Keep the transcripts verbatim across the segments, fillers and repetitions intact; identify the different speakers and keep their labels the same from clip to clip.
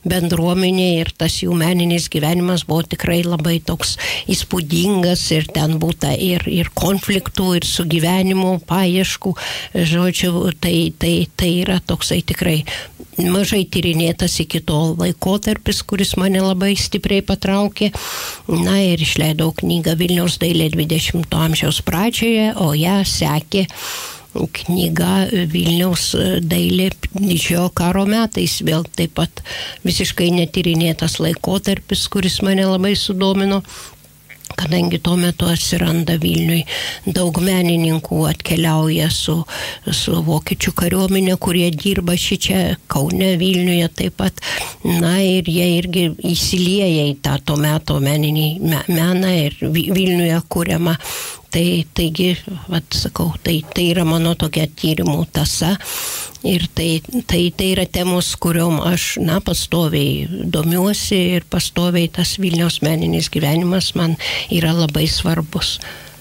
Speaker 1: bendruomenė ir tas jų meninis gyvenimas buvo tikrai labai toks įspūdingas ir ten būta ir, ir konfliktų, ir sugyvenimo paieškų. Žodžiu, tai, tai, tai yra toksai tikrai mažai tyrinėtas iki tol laikotarpis, kuris mane labai stipriai patraukė. Na ir išleidau knygą Vilniaus dailė dvidešimto amžiaus pradžioje, o ją sekė knyga Vilniaus dailė didžiojo karo metais, vėl taip pat visiškai netyrinėtas laikotarpis, kuris mane labai sudomino. Kadangi tuo metu atsiranda Vilniui daug menininkų, atkeliauja su, su vokiečių kariuomenė, kurie dirba šičia Kaune, Vilniuje taip pat. Na ir jie irgi įsilieja į tą to meto meninį meną ir Vilniuje kuriamą. Tai, taigi, vat, sakau, tai, tai yra mano tokia tyrimų tąsa ir tai, tai, tai yra temos, kuriom aš, na, pastoviai domiuosi ir pastoviai tas Vilniaus meninis gyvenimas man yra labai svarbus.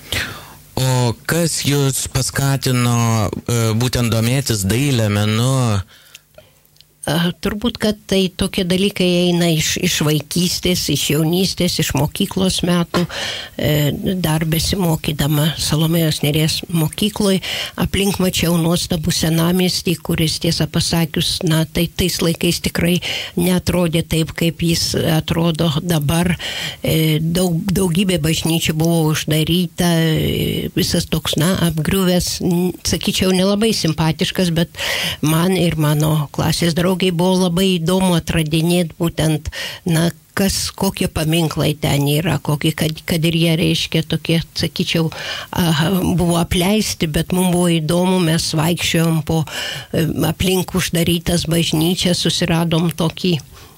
Speaker 2: O kas jūs paskatino būtent domėtis dailę, menu?
Speaker 1: Turbūt, kad tai tokie dalykai eina iš, iš vaikystės, iš jaunystės, iš mokyklos metų, dar besimokydama Salomėjos Nėries mokykloj. Aplink mačiau nuostabų senamiestį, kuris tiesą pasakius, na, tai tais laikais tikrai neatrodė taip, kaip jis atrodo dabar. Daug, daugybė bažnyčių buvo uždaryta, visas toks, na, apgriuvęs, sakyčiau, nelabai simpatiškas, bet man ir mano klasės draugai buvo labai įdomu atradinėti būtent, na, kas, kokie paminklai ten yra, kokie, kad, kad ir jie reiškia tokie, sakyčiau, aha, buvo apleisti, bet mums buvo įdomu, mes vaikščiojom po aplink uždarytas bažnyčias, susiradom tokį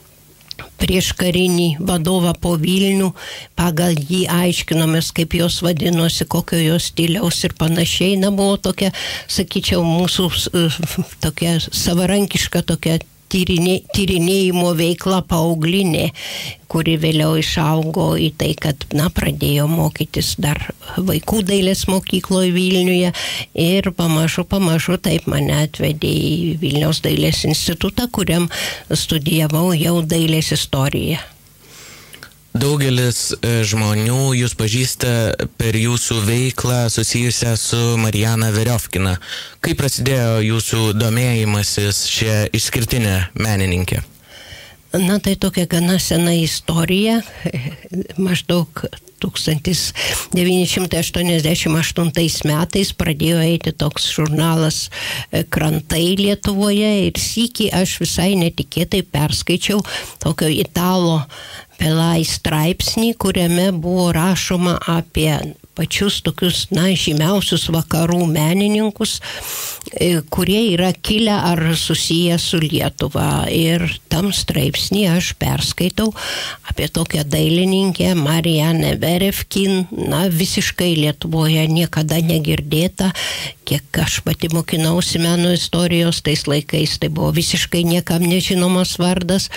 Speaker 1: prieškarinį vadovą po Vilnių, pagal jį aiškinomės, kaip jos vadinosi, kokio jos stiliaus ir panašiai. Na, buvo tokia, sakyčiau, mūsų tokia savarankiška tokia tyrinė, tyrinėjimo veikla paaulinė, kuri vėliau išaugo į tai, kad, na, pradėjo mokytis dar vaikų dailės mokykloje Vilniuje ir pamažu, pamažu taip mane atvedė į Vilniaus dailės institutą, kuriam studijavau jau dailės istoriją.
Speaker 2: Daugelis žmonių jūs pažįsta per jūsų veiklą susijusią su Mariana Veriofkina. Kaip prasidėjo jūsų domėjimasis šią išskirtinę menininkę?
Speaker 1: Na, tai tokia gana sena istorija, maždaug tūkstantis devyni šimtai aštuoniasdešimt aštuntais metais pradėjo eiti toks žurnalas Krantai Lietuvoje ir sykį aš visai netikėtai perskaičiau tokio italo Pelai straipsnį, kuriame buvo rašoma apie pačius tokius, na, žymiausius vakarų menininkus, kurie yra kilę ar susiję su Lietuva. Ir tam straipsnį aš perskaitau apie tokią dailininkę Marianą Veriofkin, na, visiškai Lietuvoje niekada negirdėta. Kiek aš pati mokinausi meno istorijos tais laikais, tai buvo visiškai niekam nežinomas vardas.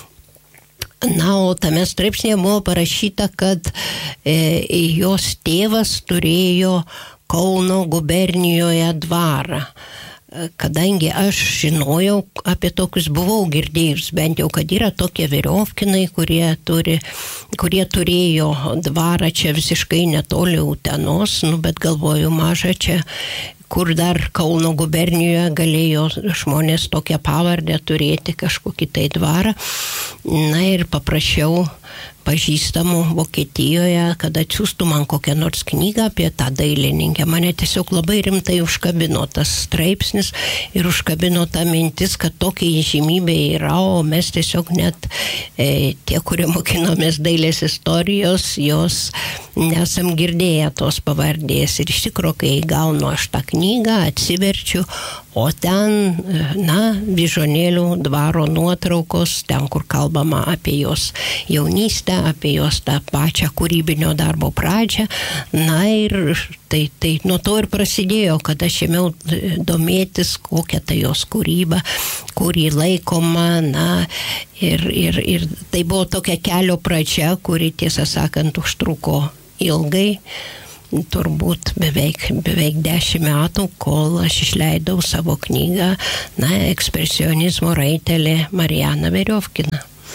Speaker 1: Na, o tame straipsnėje buvo parašyta, kad e, jos tėvas turėjo Kauno gubernijoje dvarą. Kadangi aš žinojau apie tokius, buvau girdėjus, bent jau, kad yra tokie Veriofkinai, kurie, turi, kurie turėjo dvarą čia visiškai netoli Utenos, nu, bet galvoju, maža čia, kur dar Kauno gubernijoje galėjo žmonės tokią pavardę turėti, kažkokį tai dvarą. Na ir paprašiau pažįstamų Vokietijoje, kad atsiųstų man kokią nors knygą apie tą dailininkę. Mane tiesiog labai rimtai užkabino tas straipsnis ir užkabino tą mintis, kad tokia įžymybė yra, o mes tiesiog net e, tie, kurie mokinomės dailės istorijos, jos nesam girdėję tos pavardės. Ir iš tikrųjų, kai gaunu aš tą knygą, atsiverčiu, o ten, na, Vyžuonėlių dvaro nuotraukos, ten, kur kalbama apie jos jaunystę, apie jos tą pačią kūrybinio darbo pradžią. Na ir tai, tai nuo to ir prasidėjo, kad aš ėmiau domėtis, kokia ta jos kūryba, kur jį laikoma, na, ir, ir, ir tai buvo tokia kelio pradžia, kuri, tiesą sakant, užtruko ilgai. Turbūt beveik, beveik dešimt metų, kol aš išleidau savo knygą, na, ekspresionizmo raitelė Mariana Veriofkina.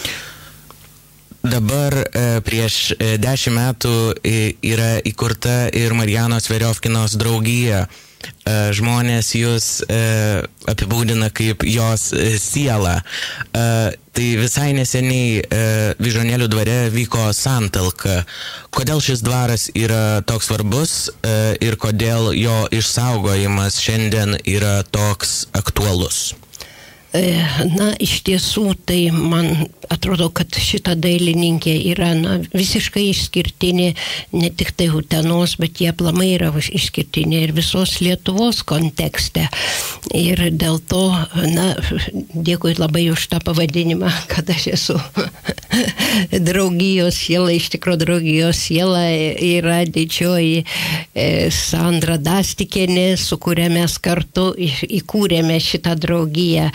Speaker 2: dabar prieš dešimt metų yra įkurta ir Marianos Veriofkinos draugija. Žmonės jūs apibūdina kaip jos sielą. Tai visai neseniai Vyžuonėlių dvare vyko santalka. Kodėl šis dvaras yra toks svarbus ir kodėl jo išsaugojimas šiandien yra toks aktualus?
Speaker 1: Na, iš tiesų, tai man atrodo, kad šita dailininkė yra na, visiškai išskirtinė, ne tik tai Utenos, bet jie aplamai yra išskirtinė ir visos Lietuvos kontekste. Ir dėl to, na, dėkui labai už tą pavadinimą, kad aš esu draugijos siela, iš tikrųjų draugijos siela yra didžioji Sandra Dastikienė, su kuria mes kartu įkūrėme šitą draugiją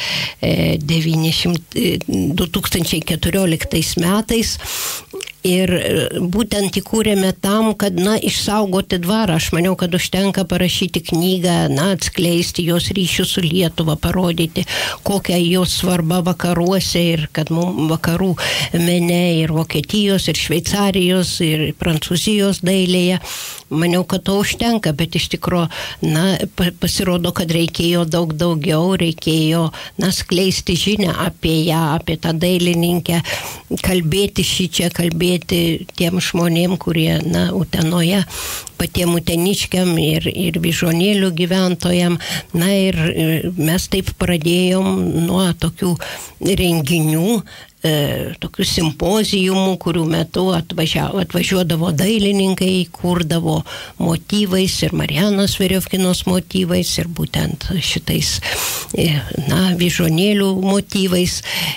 Speaker 1: du tūkstančiai keturioliktais metais ir būtent įkūrėme tam, kad, na, išsaugoti dvarą. Aš maniau, kad užtenka parašyti knygą, na, atskleisti jos ryšių su Lietuva, parodyti, kokia jos svarba vakaruose ir kad mums vakarų mene ir Vokietijos, ir Šveicarijos, ir Prancūzijos dailėje. Maniau, kad to užtenka, bet iš tikrųjų, na, pasirodo, kad reikėjo daug daugiau, reikėjo, na, skleisti žinią apie ją, apie tą dailininkę, kalbėti šį čia, kalbėti tiem žmonėm, kurie, na, Utenoje, patiem uteniškiam ir, ir Vyžuonėlių gyventojam. Na ir mes taip pradėjom nuo tokių renginių, tokių simpozijumų, kurių metu atvažiavo, atvažiuodavo dailininkai, kurdavo motyvais ir Marianos Veriofkinos motyvais ir būtent šitais, na, Vyžuonėlių motyvais.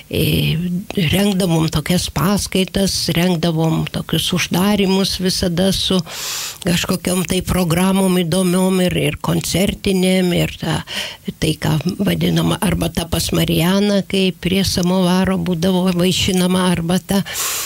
Speaker 1: Rengdavom tokias paskaitas, rengdavom tokius uždarimus visada su kažkokiom tai programom įdomiom ir, ir koncertinėm ir ta, tai, ką vadinama arbata pas Marianą, kai prie samovaro būdavo vaišinama arbata.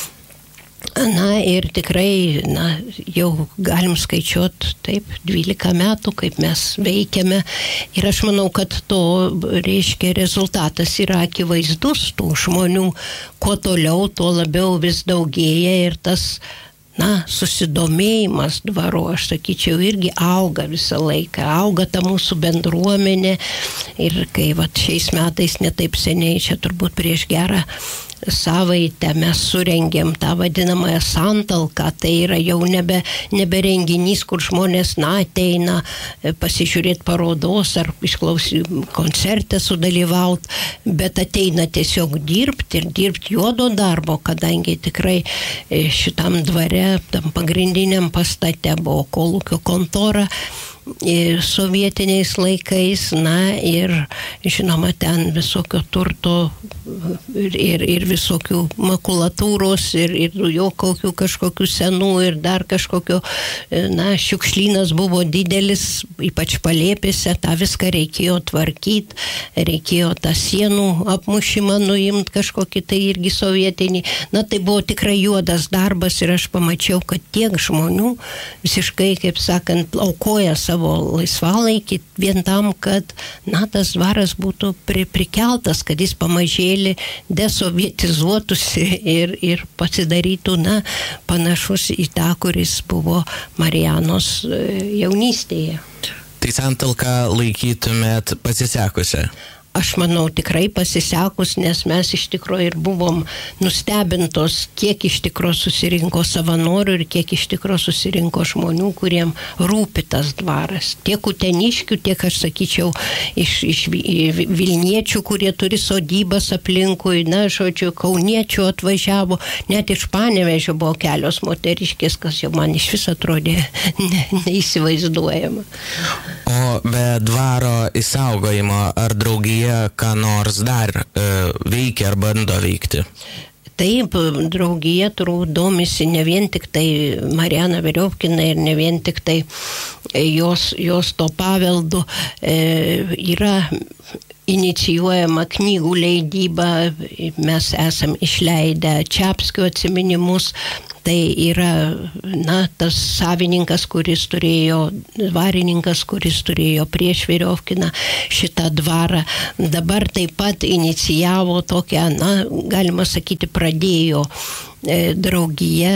Speaker 1: Na ir tikrai, na, jau galim skaičiuoti taip dvylika metų, kaip mes veikiame. Ir aš manau, kad to, reiškia, rezultatas yra akivaizdus tų žmonių. Kuo toliau, tuo labiau vis daugėja ir tas, na, susidomėjimas dvaru, aš sakyčiau, irgi auga visą laiką. Auga ta mūsų bendruomenė. Ir kai vat, šiais metais netaip seniai, čia turbūt prieš gerą savaitę mes surengėm tą vadinamąją santalką, tai yra jau nebe, nebe renginys, kur žmonės, na, ateina pasižiūrėti parodos ar išklausyti koncertą sudalyvauti, bet ateina tiesiog dirbti ir dirbti juodo darbo, kadangi tikrai šitam dvare, tam pagrindiniam pastate buvo kolūkio kontora sovietiniais laikais, na ir žinoma ten visokio turto ir, ir, ir visokių makulatūros ir, ir jo kokių kažkokių senų ir dar kažkokio, na, šiukšlynas buvo didelis, ypač palėpėse, tą viską reikėjo tvarkyti, reikėjo tą sienų apmušimą nuimti kažkokį tai irgi sovietinį. Na, tai buvo tikrai juodas darbas ir aš pamačiau, kad tiek žmonių visiškai, kaip sakant, aukoja savo laisvalaikį vien tam, kad, na, tas dvaras būtų pri, prikeltas, kad jis pamažėlį desovietizuotųsi ir, ir pasidarytų, na, panašus į tą, kuris buvo Marianos jaunystėje.
Speaker 2: Tai santalką laikytumėt pasisekusią?
Speaker 1: Aš manau, tikrai pasisekus, nes mes iš tikrųjų ir buvom nustebintos, kiek iš tikrųjų susirinko savanorių ir kiek iš tikrųjų susirinko žmonių, kuriem rūpi tas dvaras. Tiek uteniškių, tiek, aš sakyčiau, iš, iš Vilniečių, kurie turi sodybas aplinkui, na, žodžiu, Kauniečių atvažiavo, net iš Panevėžio buvo kelios moteriškės, kas jau man iš vis atrodė ne, neįsivaizduojama.
Speaker 2: O be dvaro išsaugojimo ar draugija ką nors dar e, veikia ar bando veikti?
Speaker 1: Taip, draugija turbūt domisi ne vien tik tai Mariana Veriofkina ir ne vien tik tai jos, jos to paveldu. E, yra inicijuojama knygų leidyba, mes esam išleidę Čepskio atsiminimus. Tai yra, na, tas savininkas, kuris turėjo, dvarininkas, kuris turėjo prieš Veriofkiną šitą dvarą. Dabar taip pat inicijavo tokią, na, galima sakyti, pradėjo draugija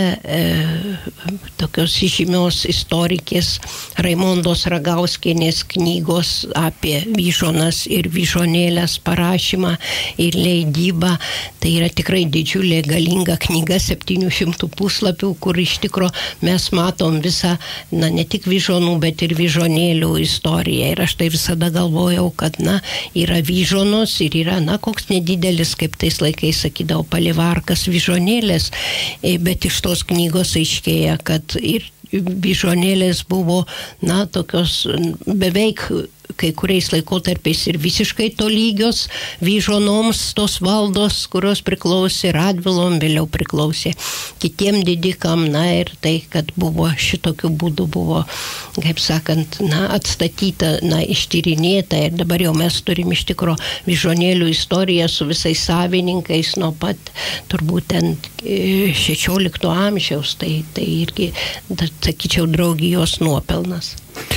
Speaker 1: tokios žymios istorikės Raimondos Ragauskienės knygos apie vyžonas ir vyžonėlės parašymą ir leidybą. Tai yra tikrai didžiulė galinga knyga, septynių šimtų puslapių, kur iš tikro mes matom visą, na, ne tik vyžonų, bet ir vyžonėlių istoriją. Ir aš tai visada galvojau, kad, na, yra vyžonos ir yra, na, koks nedidelis, kaip tais laikais sakydavo, palivarkas vyžonėlės, bet iš tos knygos aiškėja, kad ir vyžonėlės buvo, na, tokios beveik kai kuriais laikotarpiais ir visiškai tolygios vyžonoms tos valdos, kurios priklausė Radvilom, vėliau priklausė kitiem didikam, na, ir tai, kad buvo šitokiu būdu buvo, kaip sakant, na, atstatyta, na, ištyrinėta, ir dabar jau mes turim iš tikro vyžonėlių istoriją su visais savininkais nuo pat turbūt ten šešiolikto amžiaus, tai, tai irgi, da, sakyčiau, draugijos nuopelnas.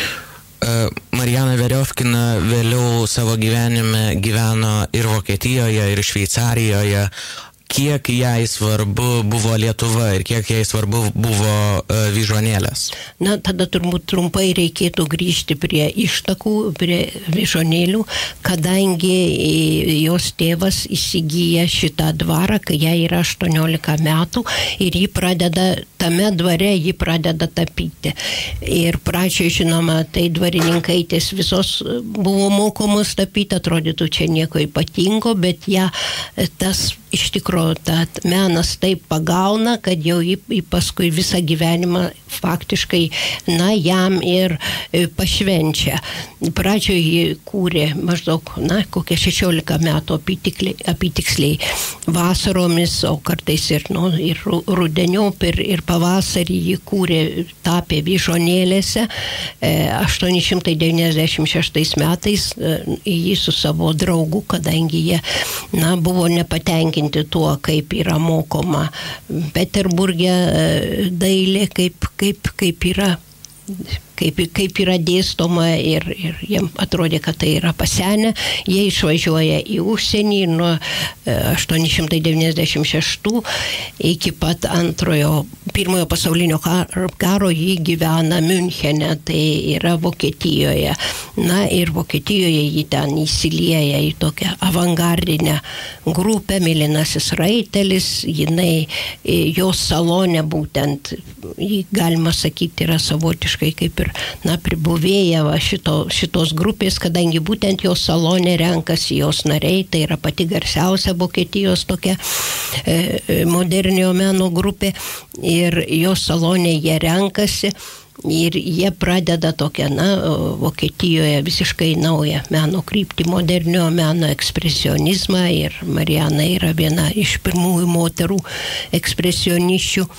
Speaker 2: Mariana Veriofkina vėliau savo gyvenime gyveno ir Vokietijoje, ir Šveicarijoje. Kiek jai svarbu buvo Lietuva ir kiek jai svarbu buvo uh, vyžonėlės?
Speaker 1: Na, tada turbūt trumpai reikėtų grįžti prie ištakų, prie vyžonėlių, kadangi jos tėvas įsigyja šitą dvarą, kai jai yra aštuoniolika metų, ir ji pradeda, tame dvare ji pradeda tapyti. Ir pradžioje, žinoma, tai dvarininkaitės visos buvo mokomos tapyti, atrodytų čia nieko ypatingo, bet ją tas iš tikrųjų tad menas taip pagauna, kad jau jį, jį paskui visą gyvenimą faktiškai, na, jam ir pašvenčia. Pradžioje jį kūrė maždaug, na, kokie šešiolika metų apytiksliai vasaromis, o kartais ir, nu, ir rudeniop, ir, ir pavasarį jį kūrė, tapė vyžonėlėse. aštuoni šimtai devyniasdešimt šeštais metais jį su savo draugu, kadangi jie, na, buvo nepatenkinti tuo, kaip yra mokoma Peterburge dailė, kaip, kaip, kaip yra Kaip, kaip yra dėstoma, ir, ir jiem atrodė, kad tai yra pasenę. Jie išvažiuoja į užsienį nuo aštuoni šimtai devyniasdešimt šeštų iki pat antrojo, pirmojo pasaulinio karo jį gyvena Münchene, tai yra Vokietijoje. Na, ir Vokietijoje jį ten įsilieja į tokią avangardinę grupę, Mėlynasis raitelis, jinai, jos salone būtent, jį galima sakyti, yra savotiškai kaip ir, na, pribuvėja va, šito, šitos grupės, kadangi būtent jos salone renkasi jos nariai, tai yra pati garsiausia Vokietijos tokia e, moderniojo meno grupė, ir jos salone jie renkasi. Ir jie pradeda tokią, na, Vokietijoje visiškai naują meno kryptį, moderniojo meno ekspresionizmą, ir Mariana yra viena iš pirmųjų moterų ekspresionisčių.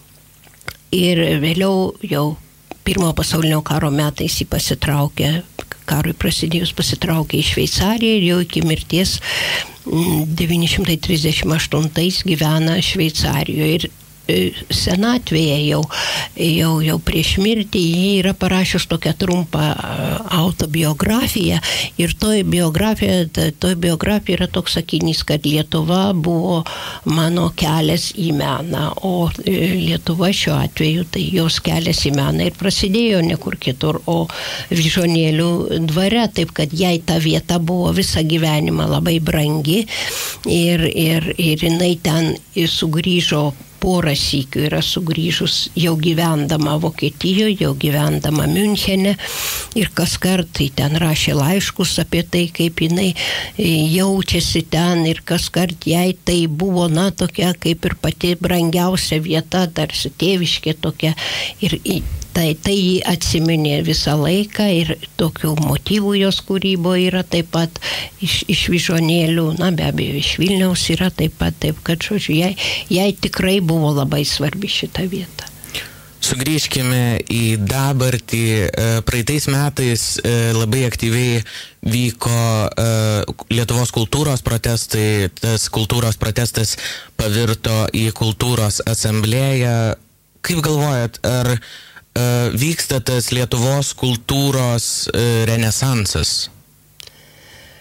Speaker 1: Ir vėliau jau pirmojo pasaulinio karo metais jį pasitraukė, karui prasidėjus pasitraukė į Šveicariją, ir jau iki mirties devyni šimtai trisdešimt aštuntais gyvena Šveicarijoje. Ir senatvėje jau, jau, jau prieš mirtį jį yra parašius tokią trumpą autobiografiją, ir toj biografija, toj biografija yra toks sakinys, kad Lietuva buvo mano kelias į meną, o Lietuva šiuo atveju tai jos kelias į meną ir prasidėjo nekur kitur, o vyžonėlių dvare, taip kad jai ta vieta buvo visą gyvenimą labai brangi, ir, ir, ir jinai ten sugrįžo porą sykių, yra sugrįžus jau gyvendama Vokietijoje, jau gyvendama Münchene, ir kas kartai ten rašė laiškus apie tai, kaip jinai jaučiasi ten, ir kas kart jai tai buvo, na, tokia kaip ir pati brangiausia vieta, tarsi tėviškė tokia, ir tai, tai jį atsiminė visą laiką, ir tokių motyvų jos kūryboje yra taip pat iš, iš vyžonėlių, na, be abejo, iš Vilniaus yra taip pat, taip kad, žodžiu, jai, jai tikrai buvo labai svarbi šita vieta.
Speaker 2: Sugrįžkime į dabartį. Praeitais metais labai aktyviai vyko Lietuvos kultūros protestai, tas kultūros protestas pavirto į kultūros asamblėją. Kaip galvojat, ar vyksta tas Lietuvos kultūros renesansas?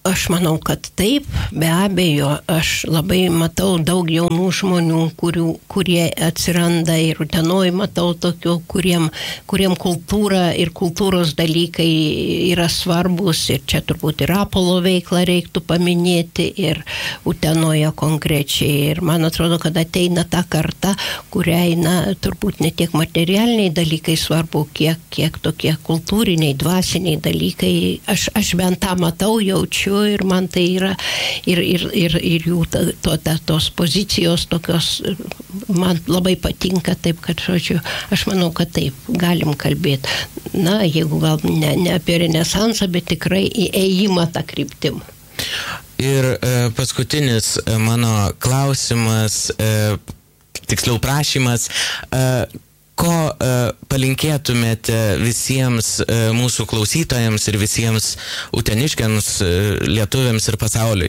Speaker 1: Aš manau, kad taip, be abejo, aš labai matau daug jaunų žmonių, kurių, kurie atsiranda ir Utenoj matau tokių, kuriem, kuriem kultūra ir kultūros dalykai yra svarbus ir čia turbūt ir Apolo veiklą reiktų paminėti ir Utenoje konkrečiai ir man atrodo, kad ateina ta karta, kuriai, na, turbūt ne tiek materialiniai dalykai svarbu, kiek, kiek tokie kultūriniai, dvasiniai dalykai. Aš, aš bent tą matau, jaučiu ir man tai yra ir, ir, ir, ir jų to, to, tos pozicijos tokios man labai patinka, taip kad, žodžiu, aš manau, kad taip, galim kalbėti. Na, jeigu gal ne, ne apie renesansą, bet tikrai į ėjimą tą kryptim.
Speaker 2: Ir e, paskutinis e, mano klausimas, e, tiksliau prašymas, e, ko e, palinkėtumėte visiems e, mūsų klausytojams ir visiems uteniškiams, e, lietuviams ir pasauliui?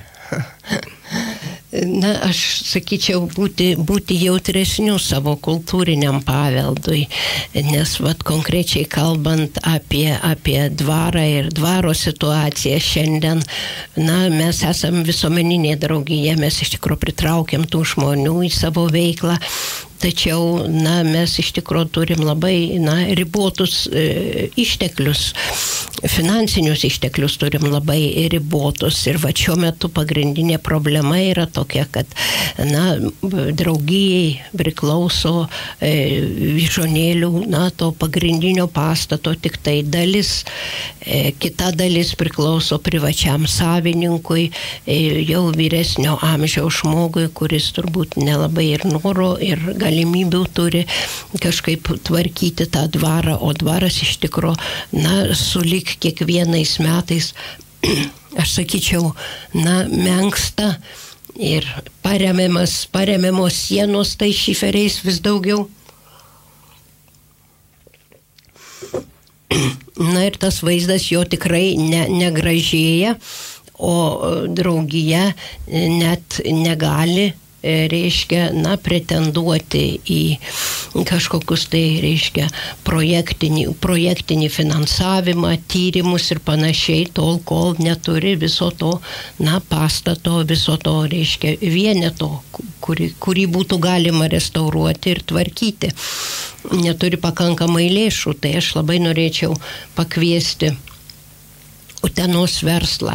Speaker 1: Na, aš sakyčiau, būti, būti jautresniu savo kultūriniam paveldui, nes vat konkrečiai kalbant apie, apie dvarą ir dvaro situaciją šiandien, na, mes esam visuomeninė draugija, mes iš tikrųjų pritraukiam tų žmonių į savo veiklą. Tačiau, na, mes iš tikrųjų turim labai, na, ribotus e, išteklius, finansinius išteklius turim labai ribotus ir va šiuo metu pagrindinė problema yra tokia, kad, na, draugijai priklauso e, vyžonėlių, na, to pagrindinio pastato tik tai dalis, e, kita dalis priklauso privačiam savininkui, e, jau vyresnio amžiaus žmogui, kuris turbūt nelabai ir noro ir galimybių turi kažkaip tvarkyti tą dvarą, o dvaras iš tikro, na, sulik kiekvienais metais, aš sakyčiau, na, menksta ir paremiamas, paremiamos sienos tai šiferiais vis daugiau. Na ir tas vaizdas jo tikrai ne, negražėja, o draugija net negali, reiškia, na, pretenduoti į kažkokius tai, reiškia, projektinį, projektinį finansavimą, tyrimus ir panašiai, tol, kol neturi viso to, na, pastato, viso to, reiškia, vieneto, kurį, kurį būtų galima restauruoti ir tvarkyti. Neturi pakankamai lėšų, tai aš labai norėčiau pakviesti Utenos verslą,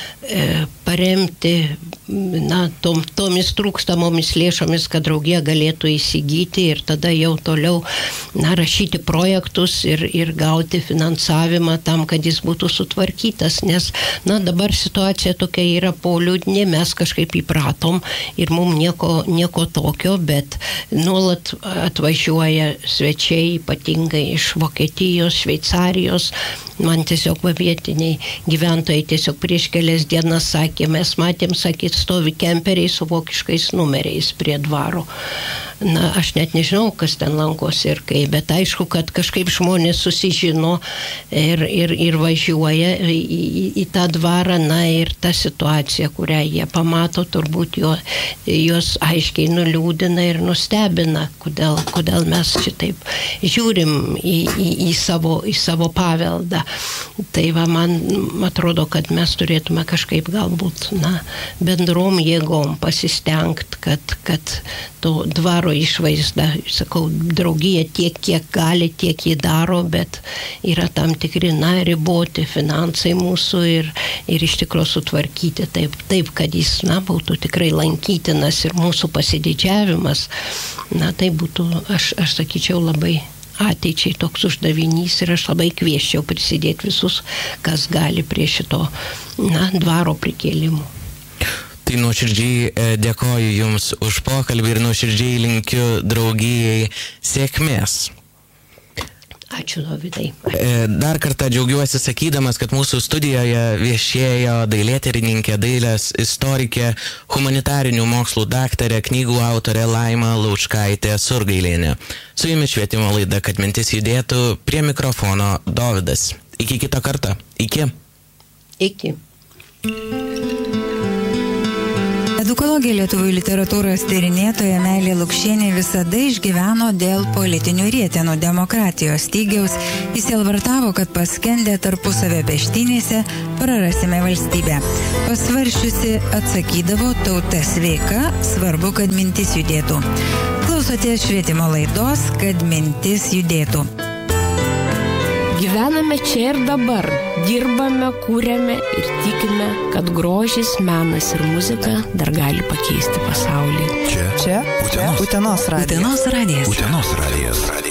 Speaker 1: paremti, na, tom, tomis trūkstamomis lėšomis, kad draugija galėtų įsigyti ir tada jau toliau, na, rašyti projektus ir, ir gauti finansavimą tam, kad jis būtų sutvarkytas, nes, na, dabar situacija tokia yra poliūdnė, mes kažkaip įpratom ir mums nieko, nieko tokio, bet nuolat atvažiuoja svečiai, ypatingai iš Vokietijos, Šveicarijos, man tiesiog vietiniai gyventojai tiesiog prieš kelias dienas sakė, mes matėm, sakė, stovi kemperiai su vokiškais numeriais prie dvaro. Na, aš net nežinau, kas ten lankosi ir kaip, bet aišku, kad kažkaip žmonės susižino ir, ir, ir važiuoja į, į, į tą dvarą, na ir ta situacija, kurią jie pamato, turbūt jo, juos aiškiai nuliūdina ir nustebina, kodėl, kodėl mes šitaip žiūrim į, į, į, savo, į savo paveldą. Tai va, man atrodo, kad mes turėtume kažkaip galbūt, na, bendrom jėgom pasistengti, kad, kad to dvaro išvaizda, sakau, draugija tiek, kiek gali, tiek jį daro, bet yra tam tikri, na, riboti finansai mūsų ir, ir iš tikrųjų sutvarkyti taip, taip, kad jis, na, būtų tikrai lankytinas ir mūsų pasididžiavimas, na, tai būtų, aš, aš sakyčiau, labai ateičiai toks uždavinys ir aš labai kvieščiau prisidėti visus, kas gali prie šito, na, dvaro prikėlimų.
Speaker 2: Tai nuoširdžiai dėkoju Jums už pokalbį ir nuoširdžiai linkiu draugijai sėkmės.
Speaker 1: Ačiū, Dovydai.
Speaker 2: Dar kartą džiaugiuosi sakydamas, kad mūsų studijoje viešėjo dailėtyrininkė, dailės istorikė, humanitarinių mokslų daktarė, knygų autorė Laima Laučkaitė Surgailienė. Su Jumis švietimo laida, kad mintis judėtų, prie mikrofono Dovydas. Iki kito karto. Iki.
Speaker 1: Iki.
Speaker 3: Edukologė lietuvių literatūros tyrinėtoja Meilė Lukšienė visada išgyveno dėl politinių rietenų demokratijos stygiaus. Jis elvartavo, kad paskendę tarpusavio peštynėse prarasime valstybę. Pasvaršiusi atsakydavo, tauta sveika, svarbu, kad mintis judėtų. Klausotės švietimo laidos, kad mintis judėtų.
Speaker 4: Gyvename čia ir dabar, dirbame, kūrėme ir tikime, kad grožis, menas ir muzika dar gali pakeisti pasaulį.
Speaker 5: Čia, čia, Utenos, Utenos radijas.
Speaker 3: Utenos radijas.
Speaker 5: Utenos radijas.